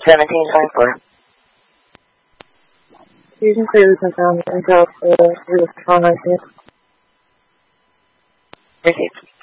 1724. You can clearly confirm until the phone right here. Received.